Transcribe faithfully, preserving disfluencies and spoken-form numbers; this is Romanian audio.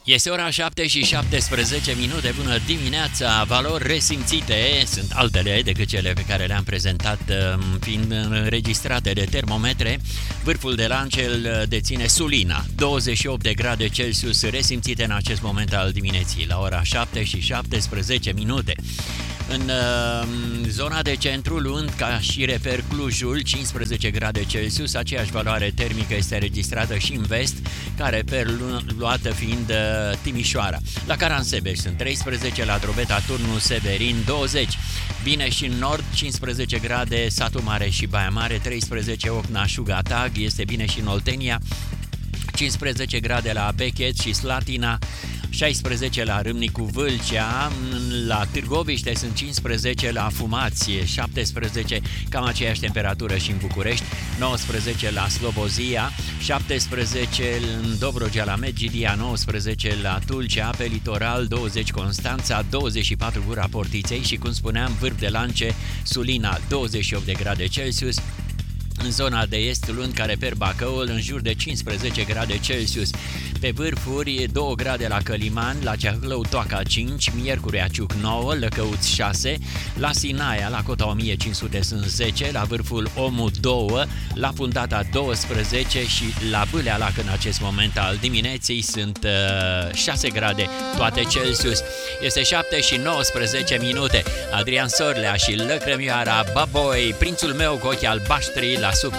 Este ora șapte și șaptesprezece minute, bună dimineața, valori resimțite, sunt altele decât cele pe care le-am prezentat, fiind înregistrate de termometre. Vârful de lance îl deține Sulina, douăzeci și opt de grade Celsius resimțite în acest moment al dimineții, la ora șapte și șaptesprezece minute. În uh, zona de centru, luând ca și refer Clujul, cincisprezece grade Celsius, aceeași valoare termică este registrată și în vest, ca refer luată fiind uh, Timișoara. La Caransebeș sunt treisprezece, la Drobeta Turnul Severin douăzeci, bine și în nord, cincisprezece grade Satu Mare și Baia Mare, treisprezece Ocna Șugatag, este bine și în Oltenia, cincisprezece grade la Bechet și Slatina, șaisprezece la Râmnicu Vâlcea, la Târgoviște sunt cincisprezece, la Fumați șaptesprezece, cam aceeași temperatură și în București, nouăsprezece la Slobozia, șaptesprezece în Dobrogea la Medgidia, nouăsprezece la Tulcea, pe litoral douăzeci Constanța, douăzeci și patru Gura Portiței și, cum spuneam, vârf de lance Sulina, douăzeci și opt de grade Celsius. În zona de est, luând ca reper Bacăul, în jur de cincisprezece grade Celsius. Pe vârfuri, două grade la Căliman, la Ceahlău Toaca cinci, Miercurea Ciuc nouă, Lăcăuți șase, la Sinaia, la Cota o mie cinci sute sunt zece, la vârful Omu doi, la Fundata douăsprezece și la Bâlea Lac în acest moment al dimineții sunt uh, șase grade toate Celsius. Este șapte și nouăsprezece minute. Adrian Sorlea și Lăcrămioara, Baboi, prințul meu cu ochii albaștri la sub